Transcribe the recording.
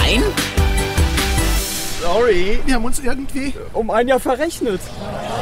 Sorry. Wir haben uns irgendwie um ein Jahr verrechnet.